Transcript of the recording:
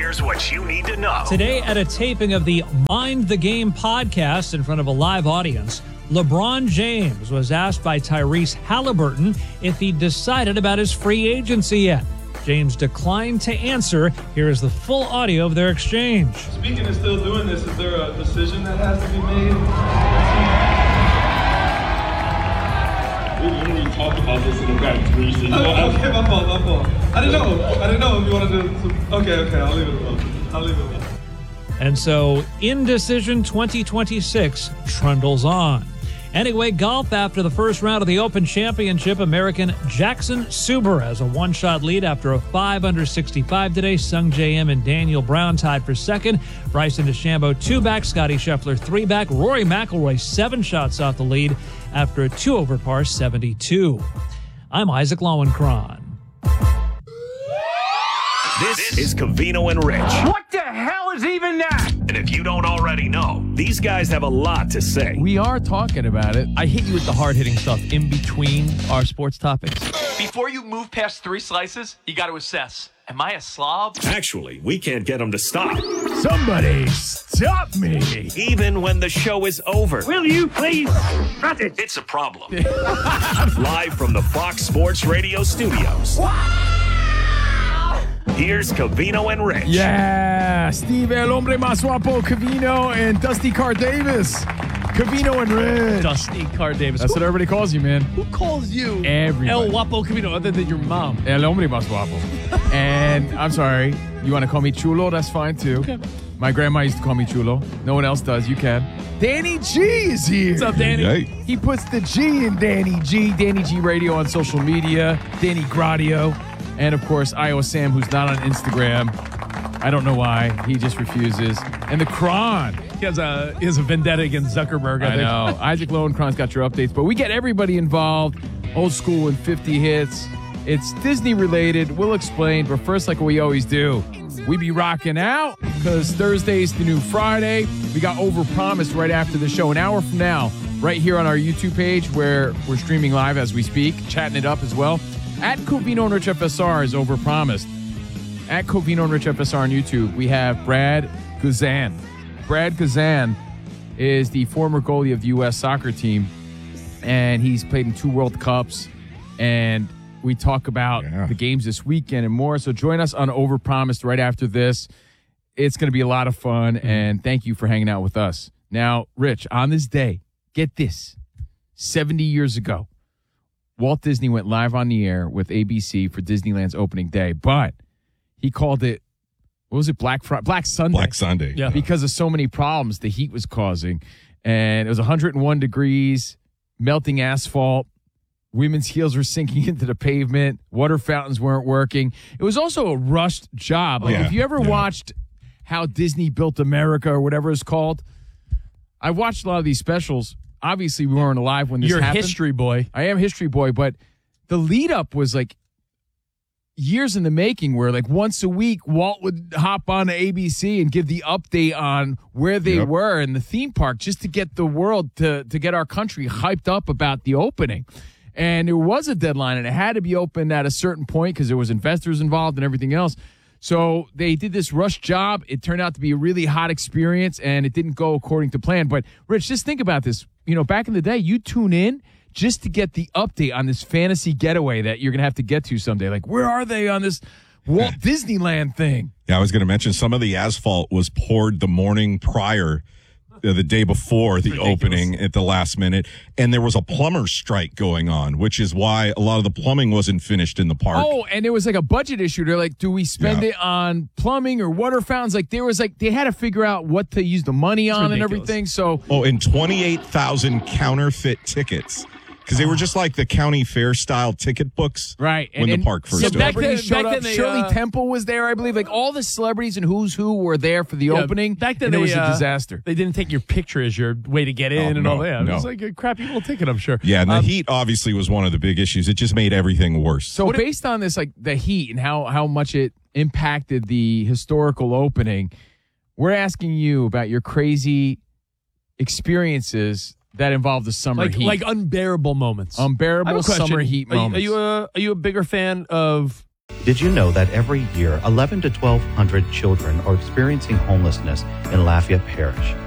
Here's what you need to know. Today, at a taping of the Mind the Game podcast in front of a live audience, LeBron James was asked by Tyrese Halliburton if he decided about his free agency yet. James declined to answer. Here is the full audio of their exchange. Speaking of still doing this, is there a decision that has to be made? We literally talked about this in the back, Tyrese. Okay, my fault. I didn't know if you wanted to. Okay, I'll leave it alone. And so, Indecision 2026 trundles on. Anyway, golf after the first round of the Open Championship, American Jackson Suber has a one-shot lead after a 5 under 65 today. Sung J M and Daniel Brown tied for second. Bryson DeChambeau 2 back, Scotty Scheffler 3 back. Rory McIlroy 7 shots off the lead after a 2 over par 72. I'm Isaac Lowenkron. This is Covino and Rich. What the hell is even that? And if you don't already know, these guys have a lot to say. We are talking about it. I hit you with the hard-hitting stuff in between our sports topics. Before you move past 3 slices, you got to assess. Am I a slob? Actually, we can't get them to stop. Somebody stop me. Even when the show is over. Will you please cut it? It's a problem. Live from the Fox Sports Radio studios. Here's Covino and Rich. Yeah, Steve El Hombre Más Guapo, Covino, and Dusty Carr Davis. Covino and Rich. Dusty Carr Davis. That's what everybody calls you, man. Who calls you Everybody. El Guapo Covino other than your mom? El Hombre Más Guapo. And I'm sorry, you want to call me Chulo? That's fine, too. Okay. My grandma used to call me Chulo. No one else does. You can. Danny G is here. What's up, Danny? Hey. He puts the G in Danny G. Danny G Radio on social media. Danny Gradio. And, of course, Iowa Sam, who's not on Instagram. I don't know why. He just refuses. And the Kron. He has a vendetta against Zuckerberg, I think. know. Isaac Lowenkron's got your updates. But we get everybody involved. Old school and 50 hits. It's Disney-related. We'll explain. But first, like we always do, we be rocking out because Thursday's the new Friday. We got Overpromised right after the show. An hour from now, right here on our YouTube page where we're streaming live as we speak, chatting it up as well. At Covino and Rich FSR is Overpromised. At Covino and Rich FSR on YouTube, we have Brad Guzan. Brad Guzan is the former goalie of the U.S. soccer team, and he's played in 2 World Cups, and we talk about the games this weekend and more. So join us on Overpromised right after this. It's going to be a lot of fun, and thank you for hanging out with us. Now, Rich, on this day, get this, 70 years ago, Walt Disney went live on the air with ABC for Disneyland's opening day, but he called it, what was it, Black Sunday? Black Sunday. Yeah. Because of so many problems the heat was causing. And it was 101 degrees, melting asphalt, women's heels were sinking into the pavement, water fountains weren't working. It was also a rushed job. Like if you ever watched How Disney Built America or whatever it's called, I watched a lot of these specials. Obviously, we weren't alive when this You're a happened. history boy. I am history boy, but the lead up was like years in the making where like once a week, Walt would hop on to ABC and give the update on where they were in the theme park just to get the world to get our country hyped up about the opening. And there was a deadline and it had to be opened at a certain point because there was investors involved and everything else. So they did this rush job. It turned out to be a really hot experience, and it didn't go according to plan. But, Rich, just think about this. You know, back in the day, you tune in just to get the update on this fantasy getaway that you're going to have to get to someday. Like, where are they on this Walt Disneyland thing? Yeah, I was going to mention some of the asphalt was poured the morning prior, the day before the opening at the last minute, and there was a plumber's strike going on, which is why a lot of the plumbing wasn't finished in the park. Oh, and it was like a budget issue. They're like, do we spend it on plumbing or water fountains? Like there was like they had to figure out what to use the money on and everything. So and 28,000 counterfeit tickets. Because they were just like the county fair style ticket books, right? When the park first opened. Celebrities showed up. Shirley Temple was there, I believe. Like all the celebrities and who's who were there for the opening. Back then, it was a disaster. They didn't take your picture as your way to get in and all that. It was like a crappy little ticket, I'm sure. Yeah, and the heat obviously was one of the big issues. It just made everything worse. So based on this, like the heat and how much it impacted the historical opening, we're asking you about your crazy experiences that involve the summer heat. Like unbearable moments. Unbearable summer heat moments. Are you a bigger fan of Did you know that every year 11 to 1,200 children are experiencing homelessness in Lafayette Parish?